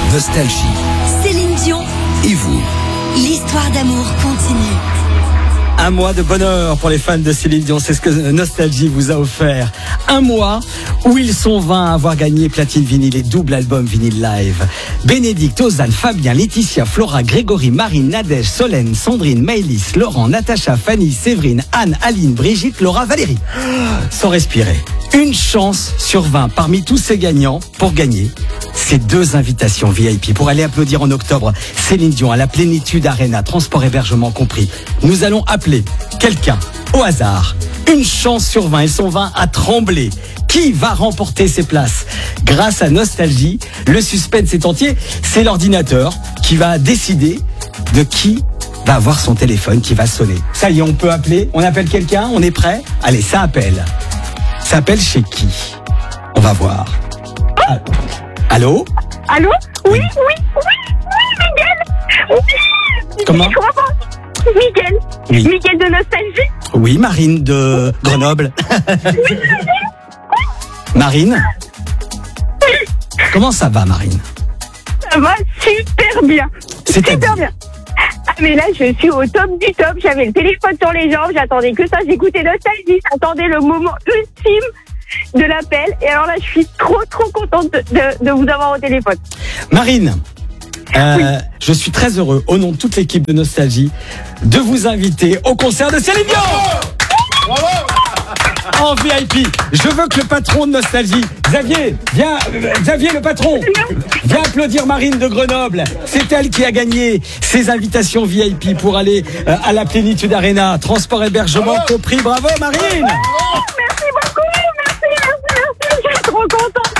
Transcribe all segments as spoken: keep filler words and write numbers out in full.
Nostalgie. Céline Dion. Et vous? L'histoire d'amour continue. Un mois de bonheur pour les fans de Céline Dion, c'est ce que Nostalgie vous a offert. Un mois où ils sont vingt à avoir gagné platine vinyle et double album vinyle live. Bénédicte, Ozane, Fabien, Laetitia, Flora, Grégory, Marine, Nadège, Solène, Sandrine, Maëlys, Laurent, Natacha, Fanny, Séverine, Anne, Aline, Brigitte, Laura, Valérie. Sans respirer. Une chance sur vingt parmi tous ces gagnants pour gagner ces deux invitations V I P pour aller applaudir en octobre Céline Dion à la Plénitude Arena, transport hébergement compris. Nous allons appeler quelqu'un au hasard. Une chance sur vingt, ils sont vingt à trembler. Qui va remporter ces places? Grâce à Nostalgie, le suspense est entier. C'est l'ordinateur qui va décider de qui va avoir son téléphone qui va sonner. Ça y est, on peut appeler. On appelle quelqu'un, on est prêt? Allez, ça appelle. Ça appelle chez qui? On va voir. Ah. Allô? Allô? Oui, oui, oui, oui, Miguel! Oui! Comment? Miguel! Oui. Miguel de Nostalgie? Oui, Marine de Grenoble. Oui, Marine? Comment ça va, Marine? ça va super bien. C'est-à-dire? Super bien. Ah, mais là, je suis au top du top. J'avais le téléphone sur les jambes, j'attendais que ça, j'écoutais Nostalgie, j'attendais le moment ultime de l'appel. Et alors là, je suis trop, trop contente de, de, de vous avoir au téléphone. Marine, euh, Oui. je suis très heureux, au nom de toute l'équipe de Nostalgie, de vous inviter au concert de Céline Dion. En V I P. Je veux que le patron de Nostalgie, Xavier, viens, euh, Xavier le patron, viens applaudir Marine de Grenoble. C'est elle qui a gagné ces invitations V I P pour aller euh, à la Plénitude Arena, transport hébergement compris. Bravo Marine. Merci beaucoup, merci, merci, merci. Je suis trop contente.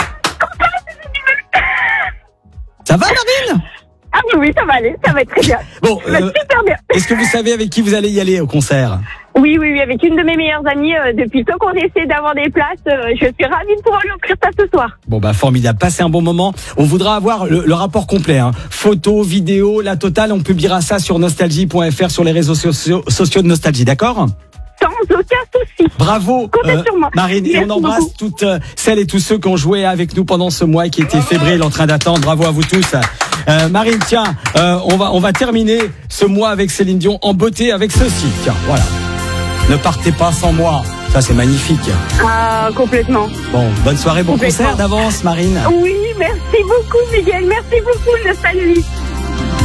Ça va Marine? Ah oui, oui, ça va aller, ça va être très bien. Bon, Ça va euh, super bien. est-ce que vous savez avec qui vous allez y aller au concert? Oui, oui, oui, avec une de mes meilleures amies, euh, depuis le temps qu'on essaie d'avoir des places, euh, je suis ravie de pouvoir lui offrir ça ce soir. Bon bah formidable, passez un bon moment. On voudra avoir le, le rapport complet, hein. Photos, vidéos, la totale. On publiera ça sur nostalgie point f r sur les réseaux sociaux, sociaux de Nostalgie, d'accord? Sans aucun souci. Bravo Comptez sur moi. Marine, et Merci on embrasse beaucoup. toutes euh, celles et tous ceux qui ont joué avec nous pendant ce mois et qui étaient fébriles en train d'attendre. Bravo à vous tous. Euh, Marine, tiens, euh, on va on va terminer ce mois avec Céline Dion en beauté avec ceci. Tiens, voilà. Ne partez pas sans moi. Ça c'est magnifique. Ah, complètement. Bon, bonne soirée, bon Complètement. concert d'avance, Marine. Oui, merci beaucoup, Miguel. Merci beaucoup, Nostalgie.